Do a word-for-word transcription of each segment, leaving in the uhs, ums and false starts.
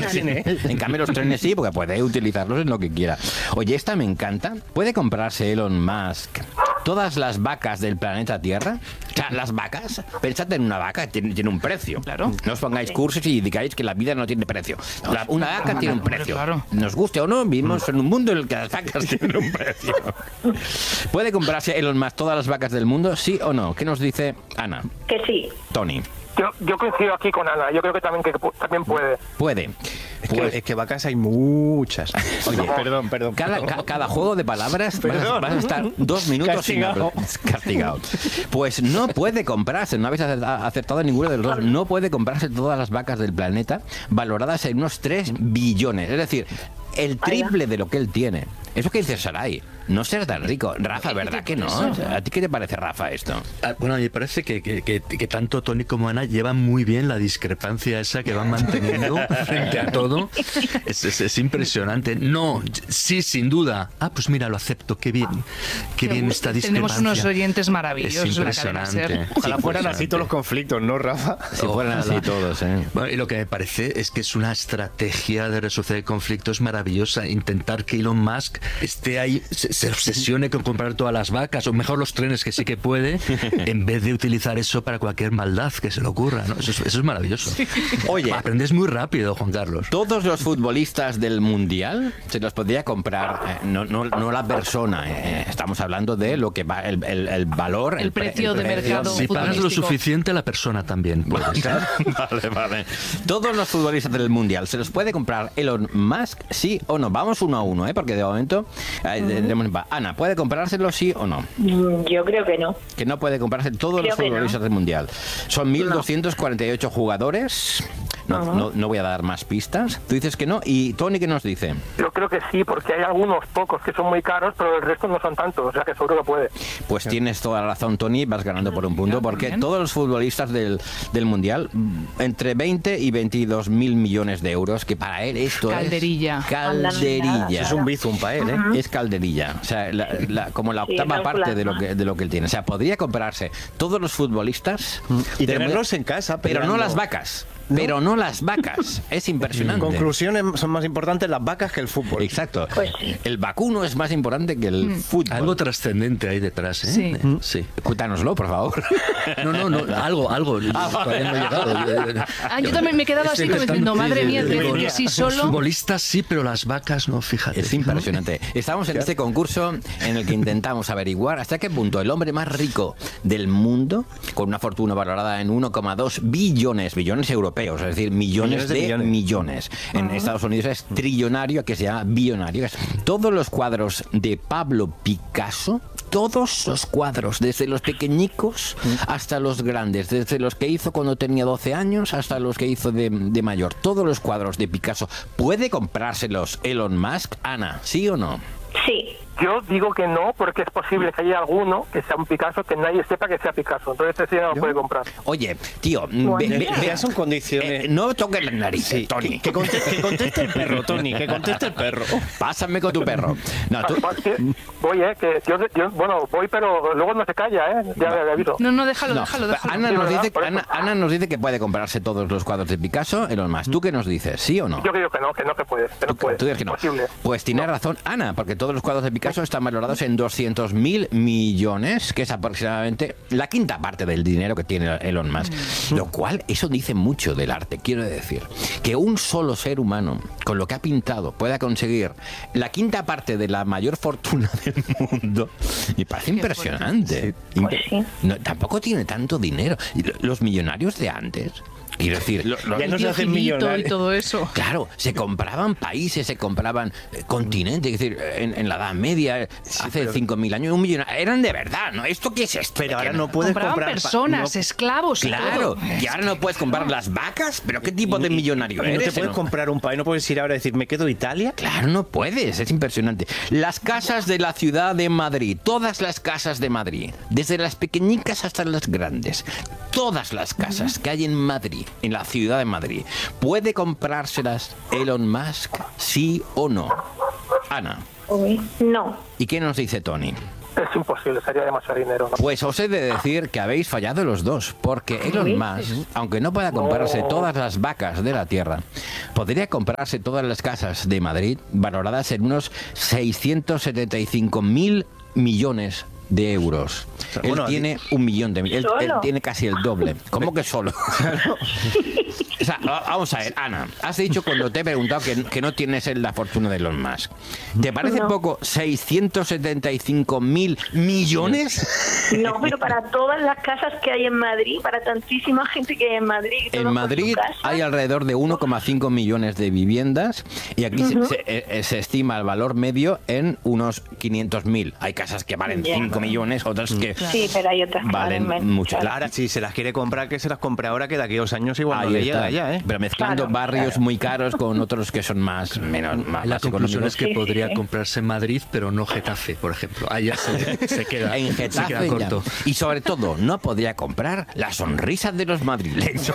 cine. En cambio los trenes sí, porque puede utilizarlos en lo que quiera. Oye, esta me encanta. ¿Puede comprarse Elon Musk todas las vacas del planeta Tierra? O sea, las vacas, pensad en una vaca, tiene, tiene un precio. Claro. No os pongáis cursos y digáis que la vida no tiene precio. La- una vaca tiene un precio. Claro. Nos guste o no, vivimos en un mundo en el que las vacas tienen un precio. ¿Puede comprarse Elon Musk todas las vacas del mundo, sí o no? ¿Qué nos dice Ana? Que sí. Tony. Yo, yo coincido aquí con Ana, yo creo que también, que pu- también puede. Puede. Es que, Pues- es que vacas hay muchas. Oye, perdón, perdón. Cada, ca- cada juego de palabras vas a, Perdón. vas a estar dos minutos Castigado. sin castigado. Pues no puede comprarse, no habéis acerta- acertado ninguno de los dos, no puede comprarse todas las vacas del planeta valoradas en unos tres billones. Es decir, el triple de lo que él tiene. Eso que dice Sarai, no ser tan rico. Rafa, ¿verdad que no? ¿A ti qué te parece, Rafa, esto? Ah, Bueno, a mí me parece que, que, que, que tanto Tony como Ana llevan muy bien la discrepancia esa que van manteniendo frente a todo. Es, es, es impresionante. No, sí, sin duda. Ah, pues mira, lo acepto. Qué bien. Qué bien esta discrepancia. Tenemos unos oyentes maravillosos. Es en la cadena impresionante. SER. Ojalá fueran así todos los conflictos, ¿no, Rafa? Si fueran así todos, ¿eh? Bueno, y lo que me parece es que es una estrategia de resolución de conflictos maravillosa. Intentar que Elon Musk esté ahí, se, se obsesione con comprar todas las vacas, o mejor los trenes, que sí que puede, en vez de utilizar eso para cualquier maldad que se le ocurra, ¿no? Eso es, eso es maravilloso. Oye. Aprendes muy rápido, Juan Carlos. Todos los futbolistas del Mundial se los podría comprar, eh, no, no, no la persona, eh, estamos hablando de lo que va, el, el, el valor, El pre- precio de mercado. Si pagas lo futbolístico. suficiente, la persona también puede ser. Vale, vale. Todos los futbolistas del Mundial, ¿se los puede comprar Elon Musk, sí o no? Vamos uno a uno, ¿eh? Porque de momento... eh, tenemos empa- Ana, ¿puede comprárselo, sí o no? Mm, Yo creo que no. Que no puede comprarse todos Creo los que no. futbolistas del Mundial. Son mil doscientos cuarenta y ocho jugadores. No, Ajá. no, no voy a dar más pistas. Tú dices que no. ¿Y Tony qué nos dice? Yo creo que sí, porque hay algunos pocos que son muy caros, pero el resto no son tantos, o sea que seguro que puede. Pues tienes toda la razón, Tony, vas ganando por un punto, Mira, porque bien. todos los futbolistas del, del Mundial, mm, entre veinte y veintidós mil millones de euros, que para él esto Calderilla. es calderilla. Es un bizum para él, ¿eh? Es calderilla, o sea, la- la- como la Sí, octava calcular, parte de lo ¿no? que de lo que él tiene. O sea, podría comprarse todos los futbolistas Y del tenerlos Mundial, en casa, pero no peleando. las vacas. Pero no las vacas. Es impresionante. Conclusiones, son más importantes las vacas que el fútbol. Exacto. Pues sí. El vacuno es más importante que el fútbol. Algo trascendente ahí detrás, ¿eh? Sí. Eh, sí. Cuéntanoslo, por favor. No, no, no, algo, algo. Todavía no he llegado. Ah, yo también me he quedado así Estoy como diciendo, intentando- madre sí, mía, sí, decir sí. que sí Los solo. futbolistas sí, pero las vacas no, fíjate. Es impresionante. Estamos en este concurso en el que intentamos averiguar hasta qué punto el hombre más rico del mundo, con una fortuna valorada en uno coma dos billones, billones europeos, es decir, millones, Millones de de millones. millones. En Estados Unidos es trillonario, que se llama billonario. Todos los cuadros de Pablo Picasso, todos los cuadros, desde los pequeñicos hasta los grandes, desde los que hizo cuando tenía doce años hasta los que hizo de, de mayor, todos los cuadros de Picasso, ¿puede comprárselos Elon Musk? Ana, ¿sí o no? Sí. Yo digo que no, porque es posible que haya alguno que sea un Picasso que nadie sepa que sea Picasso. Entonces ese ya no lo puede comprar. Oye, tío, Bueno. ve- ve- ve- Ya son condiciones. eh, no toques la nariz, Tony. Que, conteste, que conteste el perro, Tony, que conteste el perro. Pásame con tu perro. No, tú, Ah, que- Voy, eh, que yo, yo- bueno, voy, pero luego no se calla, eh. Ya le aviso. No, no, déjalo, no. déjalo, déjalo. Ana, Sí, nos ¿verdad? dice, Por eso. Ana, Ana nos dice que puede comprarse todos los cuadros de Picasso, Elon Musk. ¿Tú qué nos dices? ¿Sí o no? Yo creo que no, que no se puede, que no Tú- puede. tú dices que no. Imposible. Pues tiene razón Ana, porque todos los cuadros de Picasso están valorados en doscientos mil millones, que es aproximadamente la quinta parte del dinero que tiene Elon Musk. Lo cual, eso dice mucho del arte. Quiero decir, que un solo ser humano, con lo que ha pintado, pueda conseguir la quinta parte de la mayor fortuna del mundo, me parece Qué impresionante. Pues sí. No, tampoco tiene tanto dinero. Y lo- los millonarios de antes, quiero decir, lo- lo- Ya no se hacen Gilito y millonarios. todo eso. Claro, se compraban países, se compraban eh, continentes, es decir, en, en la Edad Media, eh, hace cinco mil años, un millón, eran de verdad, ¿no? ¿Esto qué es esto? Pero ahora Que no puedes Compraban comprar... pa- personas, no- esclavos y Claro, todo. y ahora no puedes comprar las vacas, pero ¿qué tipo de millonario y no eres? te puedes ¿no? comprar un país, no puedes ir ahora y decir, ¿me quedo Italia? Claro, no puedes, es impresionante. Las casas de la ciudad de Madrid, todas las casas de Madrid, desde las pequeñicas hasta las grandes, todas las casas que hay en Madrid, en la ciudad de Madrid, ¿puede comprárselas Elon Musk, sí o no? Ana, Uy, no. ¿y qué nos dice Tony? Es imposible, sería demasiado dinero, ¿no? Pues os he de decir que habéis fallado los dos, porque Elon Musk, aunque no pueda comprarse No. todas las vacas de la Tierra, podría comprarse todas las casas de Madrid valoradas en unos seiscientos setenta y cinco mil millones de euros. Él Bueno, tiene un millón de mil. Él, él ¿Solo? tiene casi el doble. ¿Cómo que solo? O sea, va- vamos a ver, Ana, has dicho cuando te he preguntado que, que no tienes la fortuna de Elon Musk. ¿Te parece No. poco seiscientos setenta y cinco mil millones? No, pero para todas las casas que hay en Madrid, para tantísima gente que hay en Madrid. En todos con su Madrid casa. hay alrededor de uno coma cinco millones de viviendas y aquí se, se- eh, se estima el valor medio en unos quinientos mil. Hay casas que valen Ya. cinco millones, otras que Sí, pero hay otras que valen menos, mucho. claro. Ahora, si se las quiere comprar, que se las compre ahora, que de aquí a dos años igual no Ahí le está. llega ya, ¿eh? Pero mezclando Claro, barrios claro. muy caros con otros que son más menos más, La más conclusión económicos. es que Sí, sí, podría sí. comprarse en Madrid, pero no Getafe, por ejemplo. Ahí ya se, se queda, En se Getafe queda ya. corto. Y sobre todo, no podría comprar las sonrisas de los madrileños.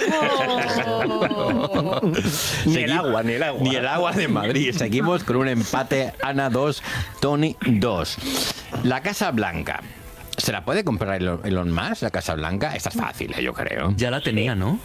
Ni el agua, ni el agua. Ni el agua de Madrid. Seguimos con un empate. Ana dos, Tony dos. La Casa Blanca. ¿Se la puede comprar Elon Elon Musk, la Casa Blanca? Esta es fácil, eh, yo creo. Ya la tenía, ¿no?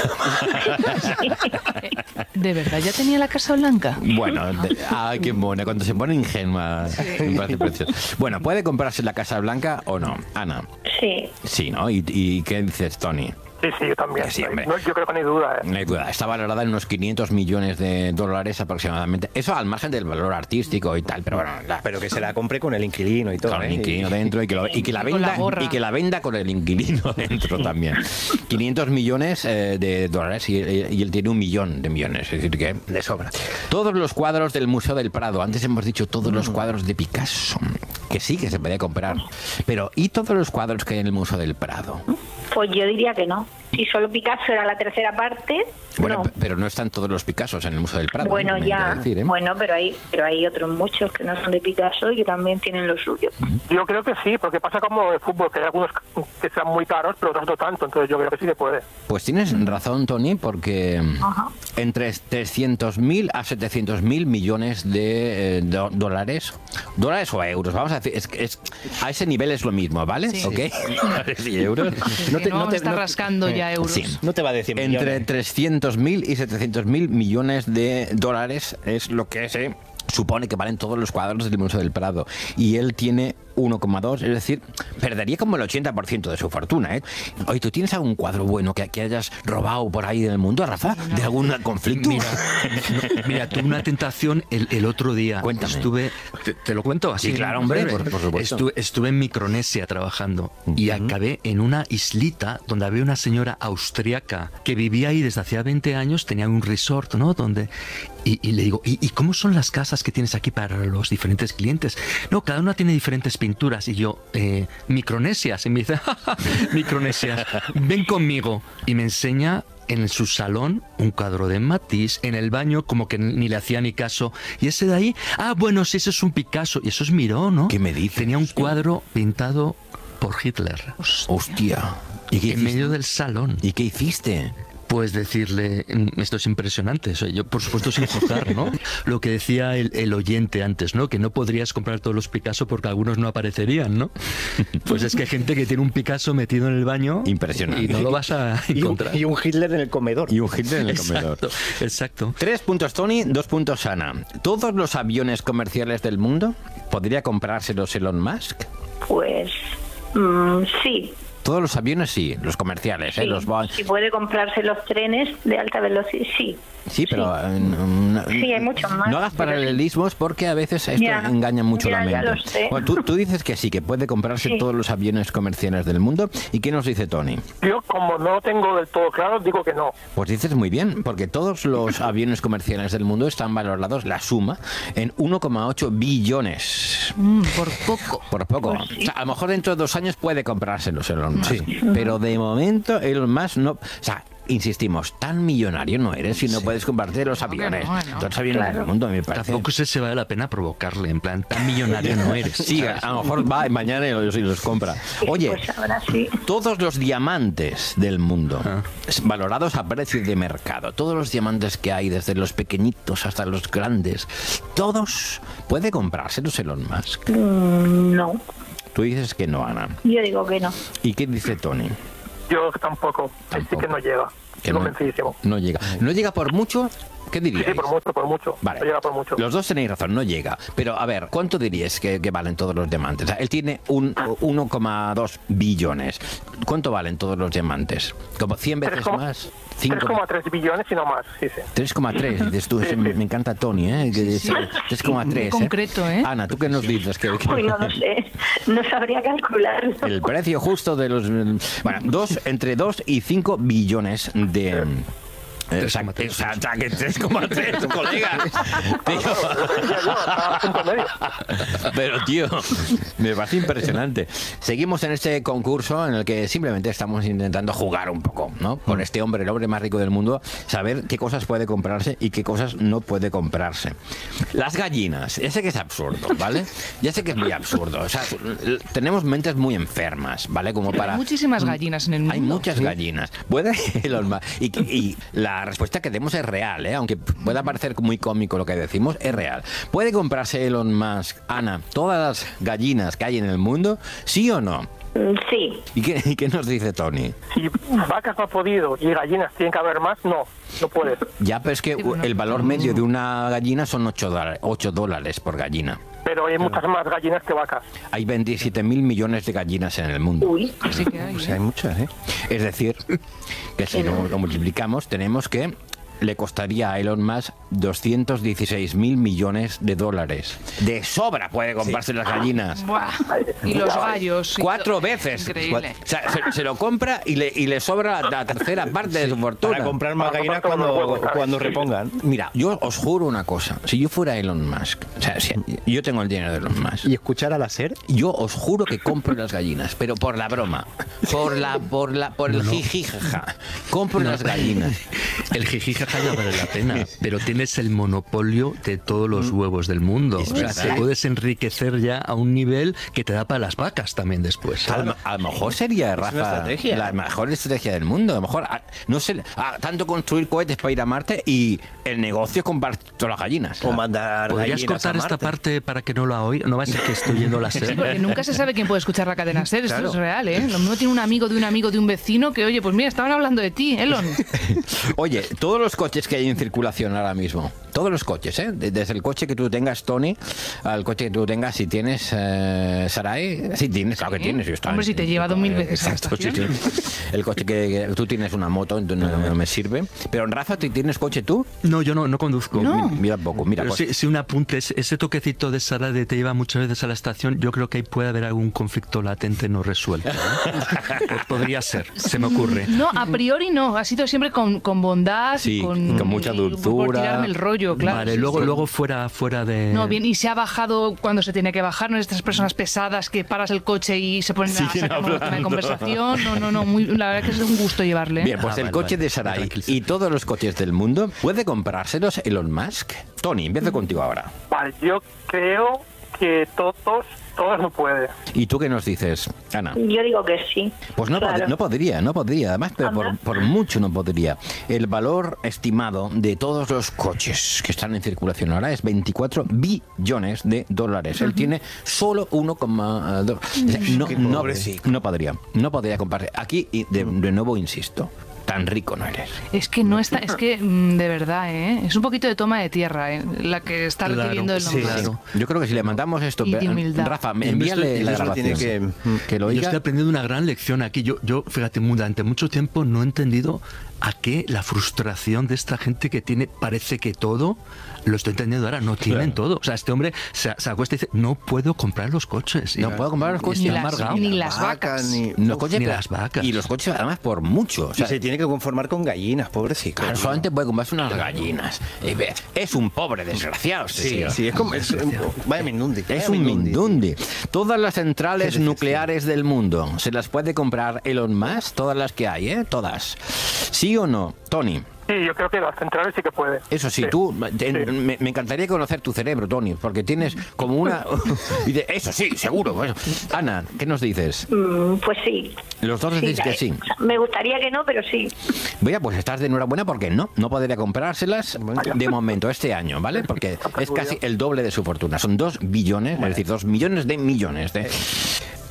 ¿De verdad ya tenía la Casa Blanca? Bueno, de- ay, qué mona, cuando se pone ingenua. Me parece precioso. Bueno, ¿puede comprarse la Casa Blanca o no? Ana. Sí. Sí, ¿no? ¿Y, y qué dices, Tony? Sí, sí, yo también. Sí, hombre. No, yo creo que no hay duda, ¿eh? No hay duda, está valorada en unos quinientos millones de dólares aproximadamente. Eso al margen del valor artístico y tal, pero bueno, la- Pero que se la compre con el inquilino y todo, con el ¿eh? inquilino dentro y que, lo- y que la Y con la venda gorra. y que la venda con el inquilino dentro también. quinientos millones eh, de dólares y, y él tiene un millón de millones, es decir que De sobra. todos los cuadros del Museo del Prado, antes hemos dicho todos los cuadros de Picasso, que sí que se podía comprar, pero ¿y todos los cuadros que hay en el Museo del Prado? Pues yo diría que no. Si solo Picasso era la tercera parte, Bueno, no. p- pero no están todos los Picassos en el Museo del Prado. Bueno, ¿eh? Me ya. quiero decir, ¿eh? Bueno, pero hay, pero hay otros muchos que no son de Picasso y que también tienen lo suyo. Yo creo que sí, porque pasa como el fútbol, que hay algunos que sean muy caros, pero otros no tanto, entonces yo creo que sí que puede. Pues tienes razón, Tony, porque Ajá. entre trescientos mil a setecientos mil millones de eh, do- dólares, dólares o euros, vamos a decir, es, que es- a ese nivel es lo mismo, ¿vale? Sí. ¿Ok? Dólares y euros. No, te, no, está rascando ya euros. Sí. No te va a decir Entre trescientos mil y setecientos mil millones de dólares es lo que se supone que valen todos los cuadros del Museo del Prado. Y él tiene uno coma dos, es decir, perdería como el ochenta por ciento de su fortuna, ¿eh? Oye, ¿tú tienes algún cuadro bueno que, que hayas robado por ahí del mundo, Rafa? ¿De algún conflicto? Mira, no, mira, tuve una tentación el, el otro día. Cuéntame. Estuve, te, te lo cuento así. Sí, claro, hombre, por- por supuesto. Estuve, estuve en Micronesia trabajando y acabé en una islita donde había una señora austriaca que vivía ahí desde hacía veinte años, tenía un resort, ¿no? Donde y, y le digo, ¿y, ¿y cómo son las casas que tienes aquí para los diferentes clientes? No, cada una tiene diferentes pinturas. Y yo, eh, Micronesias. Y me dice, "Ja, ja, Micronesias, ven conmigo. Y me enseña en su salón un cuadro de Matisse, en el baño como que ni le hacía ni caso. Y ese de ahí, ah, bueno, sí, eso es un Picasso. Y eso es Miró, ¿no? ¿Qué me dices? Tenía un cuadro pintado por Hitler Hostia. ¿Y qué en hiciste? medio del salón. ¿Y qué hiciste? Pues decirle, "Mm, esto es impresionante". O sea, yo, por supuesto, sin juzgar, ¿no? Lo que decía el, el oyente antes, ¿no? Que no podrías comprar todos los Picasso porque algunos no aparecerían, ¿no? Pues es que hay gente que tiene un Picasso metido en el baño. Impresionante. Y no lo vas a Y un, encontrar. y un Hitler en el comedor. Y un Hitler en el comedor. Exacto, exacto. Tres puntos Tony, dos puntos Ana. ¿Todos los aviones comerciales del mundo podría comprárselos Elon Musk? Pues mm, sí. Todos los aviones sí, los comerciales, ¿eh? Sí. Los Boeing. Si puede comprarse los trenes de alta velocidad, sí. Sí, pero eh, no, Sí, hay muchos más, no hagas pero paralelismos porque a veces esto Ya, engaña mucho ya, la ya mente. lo sé. Bueno, tú, tú dices que sí, que puede comprarse Sí. todos los aviones comerciales del mundo. ¿Y qué nos dice Tony? Yo, como no lo tengo del todo claro, digo que no. Pues dices muy bien, porque todos los aviones comerciales del mundo están valorados, la suma, en uno coma ocho billones. Mm, por poco. Por poco. Pues sí. O sea, a lo mejor dentro de dos años puede comprárselos Elon Musk. Pero de momento Elon Musk no... O sea, insistimos, tan millonario no eres si no puedes comprarte los No, que aviones. no, que no. Todos los aviones Claro. del mundo, me parece. Tampoco sé si vale la pena provocarle, en plan, tan millonario no eres. Sí, a lo mejor va mañana y los, y los compra. Sí, Oye, pues ahora sí. todos los diamantes del mundo, Ah. valorados a precio de mercado, todos los diamantes que hay, desde los pequeñitos hasta los grandes, todos, ¿puede comprárselos Elon Musk? Mm, no. Tú dices que no, Ana. Yo digo que no. ¿Y qué dice Tony? Yo tampoco, Tampoco. sí que no llega. Que Estoy no, convencidísimo. no llega. ¿No llega por mucho? ¿Qué Sí, diríais? sí, por mucho, por mucho. Vale. No llega por mucho. Los dos tenéis razón, no llega. Pero a ver, ¿cuánto diríais que, que valen todos los diamantes? O sea, él tiene un uno coma dos billones. ¿Cuánto valen todos los diamantes? ¿Como cien veces tres coma- más? tres coma tres billones y no más, sí, sí. tres coma tres, dices tú, me, me encanta Tony, ¿eh? Que- tres coma tres, ¿eh? Concreto, ¿eh? Ana, ¿tú qué nos dices? Que, que- Uy, no lo sé. No sabría calcularlo. el precio justo de los... Bueno, dos, entre dos y cinco billones de... Eh, o sea, o sea, o sea, que tres coma tres, colega. Tío. Decía yo, estaba a punto medio. Pero, tío, me parece impresionante. Seguimos en este concurso en el que simplemente estamos intentando jugar un poco, ¿no? Con este hombre, el hombre más rico del mundo, saber qué cosas puede comprarse y qué cosas no puede comprarse. Las gallinas, ya sé que es absurdo, ¿vale? Ya sé que es muy absurdo. O sea, tenemos mentes muy enfermas, ¿vale? Como para... Hay muchísimas gallinas en el mundo. Hay muchas gallinas. Puede Elon Musk. Y, y la respuesta que demos es real, ¿eh? Aunque pueda parecer muy cómico lo que decimos, es real. ¿Puede comprarse Elon Musk, Ana, todas las gallinas que hay en el mundo? ¿Sí o no? Mm, Sí. ¿Y qué, y qué nos dice Tony? Si vacas no ha podido y gallinas tienen que haber más, no, no puedes. Ya, pero es que Sí, bueno, el valor medio de una gallina son ocho dólares, ocho dólares por gallina. Pero hay muchas más gallinas que vacas. Hay veintisiete mil millones de gallinas en el mundo. Uy. Así que hay, Pues ¿eh? hay muchas, ¿eh? Es decir, que si lo, lo multiplicamos, tenemos que le costaría a Elon Musk doscientos dieciséis mil millones de dólares. De sobra puede comprarse las gallinas. Buah. Y los gallos. y Cuatro todo. veces. Increíble. O sea, se, se lo compra y le, y le sobra la tercera parte de su fortuna. Para comprar más Para gallinas comprar todos los cuando, huevos, ¿sabes? cuando repongan. Mira, yo os juro una cosa. Si yo fuera Elon Musk, o sea, si yo tengo el dinero de Elon Musk, Y escuchar a la SER. yo os juro que compro las gallinas, pero por la broma, por la, por la, por el jijijaja. Compro las gallinas. El jijijaja ya vale la pena, pero tienes el monopolio de todos los huevos del mundo. O sea, te puedes enriquecer ya a un nivel que te da para las vacas también después. A lo, a lo mejor sería, Rafa, estrategia. la mejor estrategia del mundo. A lo mejor, a- no sé, a- tanto construir cohetes para ir a Marte y el negocio es comprar todas las gallinas. O mandar ¿Podrías gallinas cortar a esta Marte. parte para que no la oiga? No va a ser que estoy yendo la Sí, SER. porque nunca se sabe quién puede escuchar la cadena SER. Esto Claro. es real, ¿eh? Lo mismo tiene un amigo de un amigo de un vecino que, oye, pues mira, estaban hablando de ti, Elon. Oye, todos los coches que hay en circulación ahora mismo, todos los coches, ¿eh? Desde el coche que tú tengas, Tony, al coche que tú tengas, si tienes eh, Sarai, sí tienes, claro que Sí. tienes. yo estaba Hombre, en- si te lleva dos mil eh, veces a la exacto, sí, estación. sí. El coche que, que tú tienes una moto, entonces no, no me sirve. Pero Rafa, ¿tú tienes coche tú? No, yo no, no conduzco. No. Mira poco, mira. Pero Pues, si, si un apunte, ese, ese toquecito de Sara de te lleva muchas veces a la estación, yo creo que ahí puede haber algún conflicto latente no resuelto. ¿eh? Pues podría ser, se me ocurre. No, a priori no. Ha sido siempre con, con bondad, Sí, y con, con mucha y por dulzura. tirarme el rollo, claro. vale, sí, luego, sí. luego fuera, fuera de... No, bien, y se ha bajado cuando se tiene que bajar, no es estas personas pesadas que paras el coche y se ponen a Siguen sacar un tema de hablando. conversación. No, no, no, muy, la verdad que es un gusto llevarle. ¿eh? bien, pues Ah, el vale, coche vale. de Sarai Tranquiliza. y todos los coches del mundo, ¿puede comprárselos Elon Musk? Tony, empiezo contigo ahora. Vale, yo creo que todos, todos no puede. ¿Y tú qué nos dices, Ana? Yo digo que sí. Pues no, Claro. pod- no podría, no podría. Además, pero por, Anda. por mucho no podría. El valor estimado de todos los coches que están en circulación ahora es veinticuatro billones de dólares. Él tiene solo uno coma dos. O sea, no, Qué no, pobrecito. no podría, no podría comprarse. Aquí, y de, de nuevo insisto, tan rico no eres. Es que no está, es que mm, de verdad, ¿eh? Es un poquito de toma de tierra, ¿eh? La que está Claro, recibiendo el sí, hombre. claro. Yo creo que si le mandamos esto, Y de humildad. Rafa, me Y en envíale esto- y la esto grabación. tiene que- que lo Yo oiga. estoy aprendiendo una gran lección aquí. Yo, yo fíjate, durante mucho tiempo no he entendido a qué la frustración de esta gente que tiene, parece que todo, lo estoy entendiendo ahora, no tienen todo. O sea, este hombre se, se acuesta y dice, no puedo comprar los coches. Y No puedo comprar los y coches. Ni está las, amargado. ni las vacas. Ni, Los coches, ni pero- las vacas. Y los coches, además, por mucho. O y sea, se tiene que conformar con gallinas, pobrecito. claro, solamente puede comprarse unas gallinas. Eh, ve, Es un pobre desgraciado, este Sí, tío. sí, es como. Es, vaya mindundi. Es vaya un mindundi. Todas las centrales nucleares del mundo, ¿se las puede comprar Elon Musk? Todas las que hay, ¿eh? Todas. ¿Sí o no? Tony. Sí, yo creo que las centrales sí que puede. Eso sí, Sí. tú, te- Sí. me, me encantaría conocer tu cerebro, Tony, porque tienes como una... y de, eso sí, seguro. Bueno. Ana, ¿qué nos dices? Mm, pues sí. Los dos decís que eh, sí. o sea, me gustaría que no, pero sí. Voy a, pues estás de enhorabuena porque no, no podría comprárselas de momento este año, ¿vale? Porque es casi el doble de su fortuna. Son dos billones, es decir, dos millones de millones de...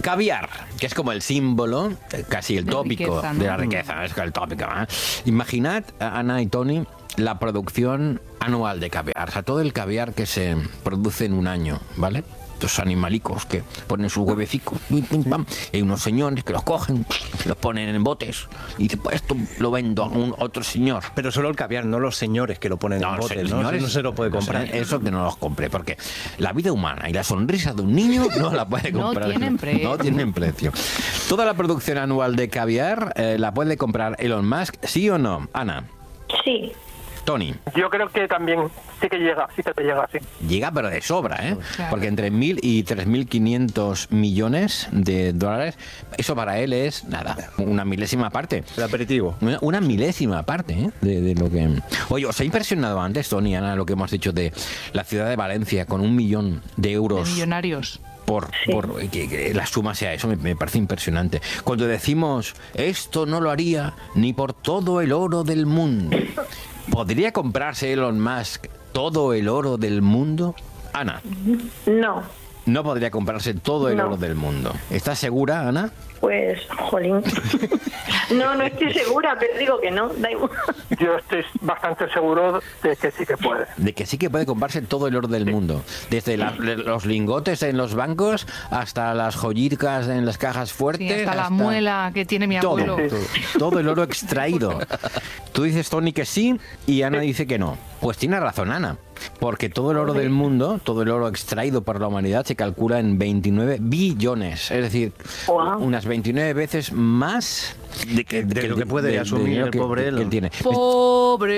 Caviar, que es como el símbolo, eh, casi el De tópico riqueza, ¿no? de la riqueza. Es el tópico, ¿eh? Imaginad, Ana y Tony, la producción anual de caviar. O sea, todo el caviar que se produce en un año, ¿vale? Estos animalicos que ponen sus huevecicos, pim, pim, pam, y hay unos señores que los cogen, los ponen en botes y dicen, pues esto lo vendo a un otro señor. Pero solo el caviar, no los señores que lo ponen en botes, ¿no? señores, Eso no se lo puede no comprar. sé, eso que no los compre, porque la vida humana y la sonrisa de un niño no la puede No comprar. tienen precio. No tienen precio. Toda la producción anual de caviar eh, la puede comprar Elon Musk, ¿sí o no? Ana, Sí. Tony. Yo creo que también sí que llega, sí que te llega, sí. Llega, pero de sobra, ¿eh? Claro. Porque entre mil y tres mil quinientos millones de dólares, eso para él es nada, una milésima parte. El aperitivo. Una, una milésima parte, ¿eh? de, de lo que. Oye, os ha impresionado antes, Tony, Ana, lo que hemos dicho de la ciudad de Valencia con un millón de De euros. millonarios. Por, por que, que la suma sea eso, me, me parece impresionante. Cuando decimos, esto no lo haría ni por todo el oro del mundo, ¿podría comprarse Elon Musk todo el oro del mundo? Ana, No. no podría comprarse todo el No. oro del mundo. ¿Estás segura, Ana? Pues, jolín. No, no estoy segura, pero digo que no, da igual. Yo estoy bastante seguro de que sí que puede. De que sí que puede comprarse todo el oro del mundo. Desde la- los lingotes en los bancos hasta las joyicas en las cajas fuertes. Sí, hasta la muela que tiene mi Todo, abuelo. todo, todo el oro extraído. Tú dices, Tony, que sí, y Ana dice que no. Pues tiene razón, Ana. Porque todo el oro del mundo, todo el oro extraído por la humanidad, se calcula en veintinueve billones. Es decir, Wow. unas veintinueve veces más de, que, De que lo el que puede de- asumir dinero el que- pobre que él Elon. tiene. Pobre.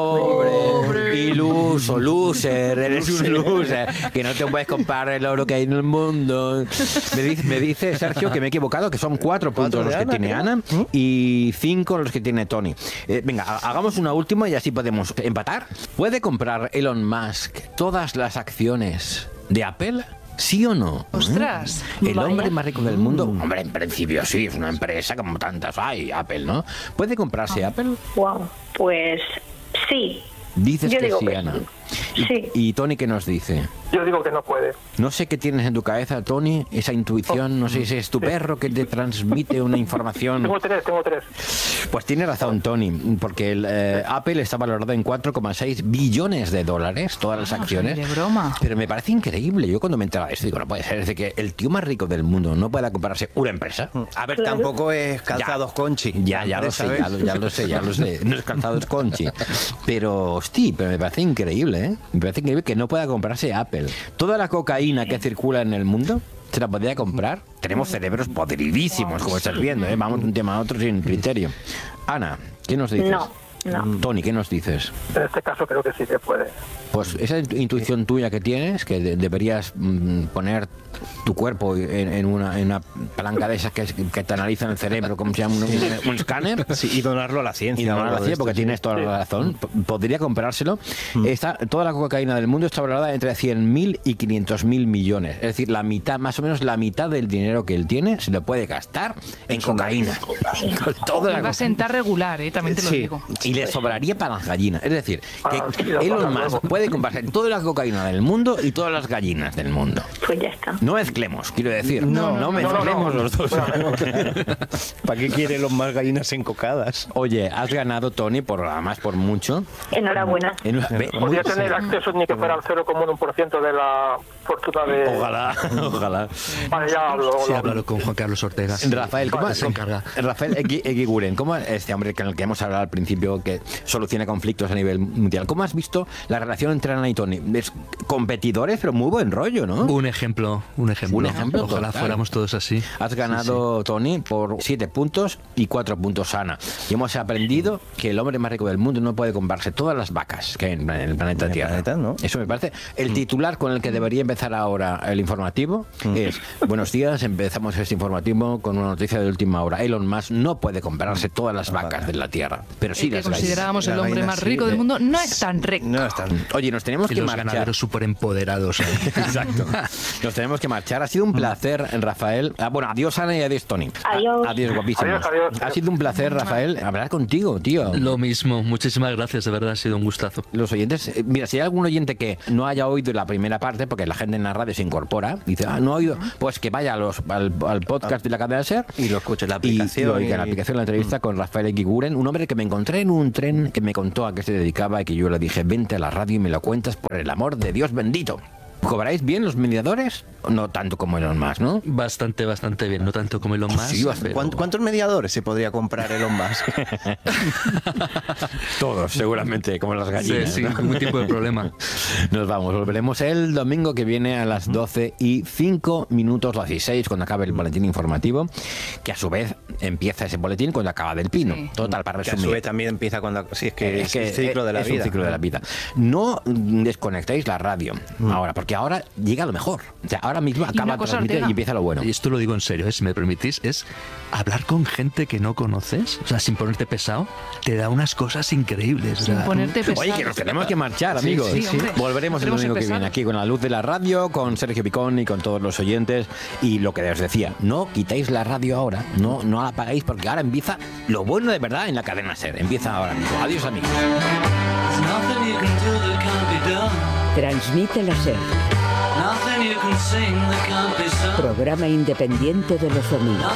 Pobre, iluso, loser, eres un loser, que no te puedes comprar el oro que hay en el mundo. Me dice, me dice Sergio que me he equivocado, que son cuatro puntos de los que Ana, tiene creo. Ana y cinco los que tiene Tony. Eh, venga, ha- hagamos una última y así podemos empatar. ¿Puede comprar Elon Musk todas las acciones de Apple? ¿Sí o no? Ostras. ¿Eh? El Vaya. hombre más rico del mundo, hombre, en principio sí, es una empresa como tantas hay, Apple, ¿no? ¿Puede comprarse Apple? Wow. Pues, sí. Dices Yo que digo sí, que Ana. sí. Y, Sí. ¿Y Tony qué nos dice? Yo digo que no puede. No sé qué tienes en tu cabeza, Tony, esa intuición, no sé si es tu perro que te transmite una información. Tengo tres, tengo tres. Pues tiene razón, Tony, porque el, eh, Apple está valorado en cuatro coma seis billones de dólares, todas las Ah, acciones. de broma. Pero me parece increíble. Yo cuando me enteraba de esto digo, no puede ser, es de que el tío más rico del mundo no pueda comprarse una empresa. A ver, Claro. tampoco es calzados Conchi. Ya, ya lo sé, ¿sabes? ya lo, ya lo sé, ya lo sé. No es calzados Conchi. Pero, hostia, pero me parece increíble, ¿eh? Me parece increíble que no pueda comprarse Apple. Toda la cocaína que circula en el mundo se la podría comprar. Tenemos cerebros podridísimos, como estás viendo, ¿eh? Vamos de un tema a otro sin criterio. Ana, ¿qué nos dices? No, no. Tony, ¿qué nos dices? En este caso creo que sí que puede. Pues esa intuición tuya que tienes, que de- deberías mm, poner tu cuerpo en, en una, en una palanca de esas que, que te analizan el cerebro, como se llama un, un- un escáner. Sí, y donarlo a la ciencia. Y no o lo algo de hacía esto, porque sí. tienes toda la razón. P- Podría comprárselo. Mm. Está, toda la cocaína del mundo está valorada entre cien mil y quinientos mil millones. Es decir, la mitad, más o menos la mitad del dinero que él tiene se lo puede gastar en cocaína. Con toda Me la va a sentar regular, ¿eh? También te lo Sí. digo. y le sobraría para las gallinas. Es decir, que Ah, sí, lo Elon paga Musk luego. puede comprarse toda la cocaína del mundo y todas las gallinas del mundo. Pues ya está. No mezclemos, quiero decir. No, no no, mezclemos no. los dos. ¿Para qué quiere los más gallinas encocadas? Oye, has ganado, Tony, por además por mucho. Enhorabuena. En- ve- Podría tener acceso ni que fuera al cero coma uno por ciento de la fortuna de... Ojalá, ojalá. Vale, ya hablo. Sí, hablo. háblalo con Juan Carlos Ortega. Rafael, ¿cómo se encarga? Rafael Egui- Eguiguren, ¿cómo este hombre con el que hemos hablado al principio que soluciona conflictos a nivel mundial? ¿Cómo has visto la relación entre Ana y Tony? Es competidores, pero muy buen rollo, ¿no? Un ejemplo, un ejemplo. Un ejemplo Ojalá total. fuéramos todos así. Has ganado, Tony, por siete puntos y cuatro puntos, Ana. Y hemos aprendido que el hombre más rico del mundo no puede comprarse todas las vacas que hay en el planeta En el Tierra. planeta, ¿no? Eso me parece. El titular con el que debería empezar ahora el informativo es: buenos días, empezamos este informativo con una noticia de última hora. Elon Musk no puede comprarse todas las vacas de la Tierra, pero sí El que las considerábamos La el hombre reina, más sí, rico del de- mundo, no es tan recto. No es tan... Oye, nos tenemos Y que los marchar. ganaderos súper empoderados. Exacto. Nos tenemos que marchar. Ha sido un placer, Rafael. Ah, bueno, adiós, Ana, y adiós, Tony. Adiós. Adiós, guapísimos. Adiós, adiós. Ha sido un placer, Rafael, hablar contigo, tío. Lo mismo, muchísimas gracias, de verdad ha sido un gustazo. Los oyentes, eh, mira, si hay algún oyente que no haya oído la primera parte, porque la gente en la radio se incorpora, dice, ah, no ha oído, pues que vaya a los, al, al podcast de la cadena SER Y lo escuche en la y aplicación. lo oiga en la y- aplicación, la entrevista con Rafael Eguiguren, un hombre que me encontré en un tren que me contó a qué se dedicaba y que yo le dije, vente a la radio y me lo cuentas por el amor de Dios bendito. ¿Cobráis bien los mediadores? No tanto como Elon Musk, ¿no? Bastante, bastante bien, no tanto como Elon Musk. Sí, bastante. pero- ¿Cuánt- ¿Cuántos mediadores se podría comprar Elon Musk? Todos, seguramente, como las Sí, gallinas. sin ¿no? ningún tipo de problema. Nos vamos, volveremos el domingo que viene a las doce y cinco minutos, las dieciséis, cuando acabe el boletín informativo, que a su vez empieza ese boletín cuando acaba del pino. Sí. Total, para Que a resumir. su vez también empieza cuando... Sí, es que Es es, el ciclo de la es vida. un ciclo de la vida. No mm, desconectéis la radio ahora, porque ahora llega lo mejor. O sea, ahora mismo acaba una de cosa, transmitir Ortega. y empieza lo bueno. Y esto lo digo en serio, ¿eh? Si me permitís, es hablar con gente que no conoces, o sea, sin ponerte pesado, te da unas cosas increíbles. o Sin sea, ponerte pesado. Oye, que nos tenemos que marchar, Sí, amigos. sí, hombre. Volveremos el Queremos domingo que empezar. viene aquí con la luz de la radio, con Sergio Picón y con todos los oyentes. Y lo que os decía, no quitéis la radio ahora, no, no la apagáis, porque ahora empieza lo bueno de verdad en la cadena SER. Empieza ahora mismo. Adiós, amigos. There's nothing you can do that can't be done. Transmite la SER, Nothing you can sing that can't be sung. programa independiente de los domingos.